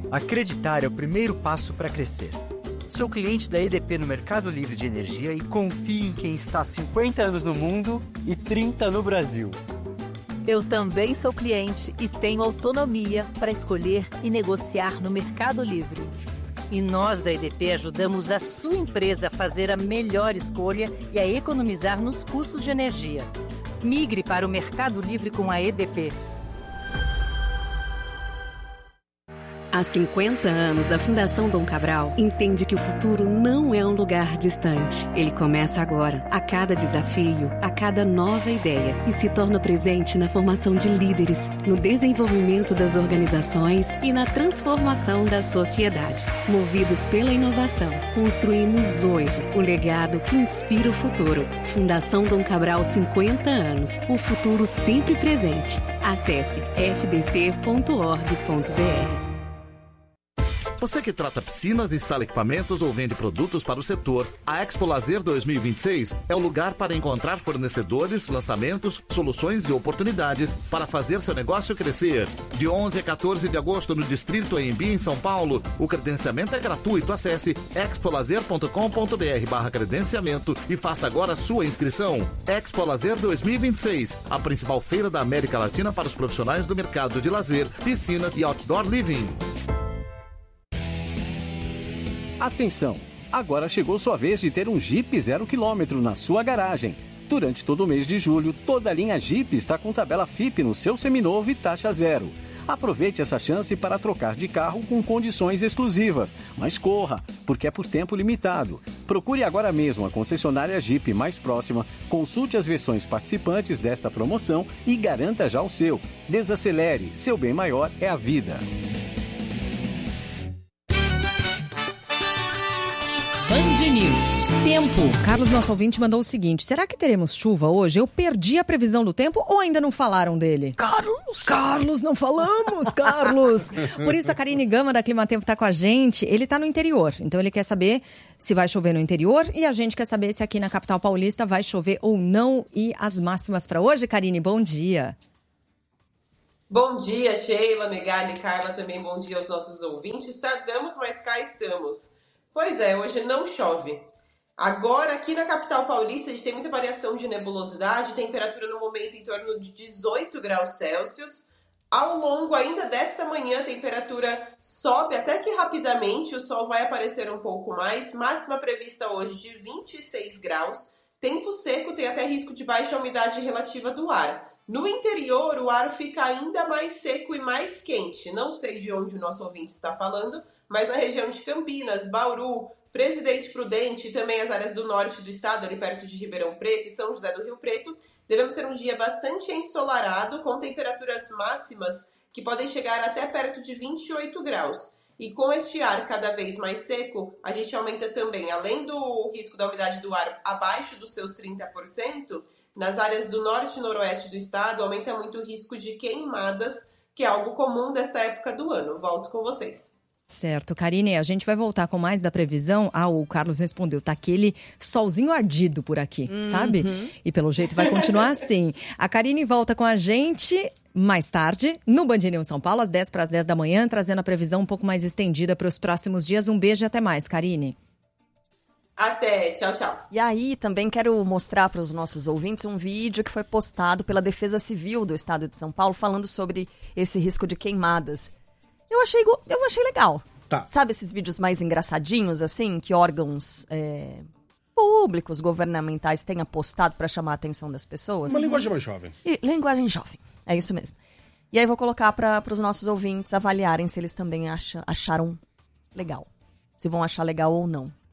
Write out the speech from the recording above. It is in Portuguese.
Acreditar é o primeiro passo para crescer. Sou cliente da EDP no Mercado Livre de Energia e confio em quem está há 50 anos no mundo e 30 no Brasil. Eu também sou cliente e tenho autonomia para escolher e negociar no Mercado Livre. E nós da EDP ajudamos a sua empresa a fazer a melhor escolha e a economizar nos custos de energia. Migre para o Mercado Livre com a EDP. Há 50 anos, a Fundação Dom Cabral entende que o futuro não é um lugar distante. Ele começa agora, a cada desafio, a cada nova ideia, e se torna presente na formação de líderes, no desenvolvimento das organizações e na transformação da sociedade. Movidos pela inovação, construímos hoje o legado que inspira o futuro. Fundação Dom Cabral, 50 anos. O futuro sempre presente. Acesse fdc.org.br. Você que trata piscinas, instala equipamentos ou vende produtos para o setor, a Expo Lazer 2026 é o lugar para encontrar fornecedores, lançamentos, soluções e oportunidades para fazer seu negócio crescer. De 11 a 14 de agosto no Distrito AMB, em São Paulo, o credenciamento é gratuito. Acesse expolazer.com.br/credenciamento e faça agora a sua inscrição. Expo Lazer 2026, a principal feira da América Latina para os profissionais do mercado de lazer, piscinas e outdoor living. Atenção! Agora chegou sua vez de ter um Jeep 0 km na sua garagem. Durante todo o mês de julho, toda a linha Jeep está com tabela FIP no seu seminovo e taxa zero. Aproveite essa chance para trocar de carro com condições exclusivas. Mas corra, porque é por tempo limitado. Procure agora mesmo a concessionária Jeep mais próxima, consulte as versões participantes desta promoção e garanta já o seu. Desacelere, seu bem maior é a vida. Band News. Tempo. Carlos, nosso ouvinte, mandou o seguinte: será que teremos chuva hoje? Eu perdi a previsão do tempo ou ainda não falaram dele? Carlos, não falamos, Carlos! Por isso a Karine Gama da Climatempo está com a gente. Ele está no interior, então ele quer saber se vai chover no interior e a gente quer saber se aqui na capital paulista vai chover ou não. E as máximas para hoje, Karine, bom dia. Bom dia, Sheila, Megali, Carla, também bom dia aos nossos ouvintes. Tardamos, mas cá estamos. Pois é, hoje não chove. Agora, aqui na capital paulista, a gente tem muita variação de nebulosidade, temperatura no momento em torno de 18 graus Celsius. Ao longo ainda desta manhã, a temperatura sobe até que rapidamente, o sol vai aparecer um pouco mais. Máxima prevista hoje de 26 graus. Tempo seco, tem até risco de baixa umidade relativa do ar. No interior, o ar fica ainda mais seco e mais quente. Não sei de onde o nosso ouvinte está falando, mas na região de Campinas, Bauru, Presidente Prudente e também as áreas do norte do estado, ali perto de Ribeirão Preto e São José do Rio Preto, devemos ter um dia bastante ensolarado, com temperaturas máximas que podem chegar até perto de 28 graus. E com este ar cada vez mais seco, a gente aumenta também, além do risco da umidade do ar abaixo dos seus 30%, nas áreas do norte e noroeste do estado, aumenta muito o risco de queimadas, que é algo comum desta época do ano. Volto com vocês. Certo, Karine, a gente vai voltar com mais da previsão. O Carlos respondeu, tá aquele solzinho ardido por aqui, sabe? E pelo jeito vai continuar assim. A Karine volta com a gente mais tarde, no Band News São Paulo, às 10 para as 10 da manhã, trazendo a previsão um pouco mais estendida para os próximos dias. Um beijo e até mais, Karine. Até, tchau, tchau. E aí, também quero mostrar para os nossos ouvintes um vídeo que foi postado pela Defesa Civil do Estado de São Paulo, falando sobre esse risco de queimadas. Eu achei legal. Tá. Sabe esses vídeos mais engraçadinhos, assim, que órgãos públicos, governamentais têm apostado para chamar a atenção das pessoas? Uma linguagem mais jovem. Linguagem jovem, é isso mesmo. E aí vou colocar para os nossos ouvintes avaliarem se eles também acharam legal. Se vão achar legal ou não.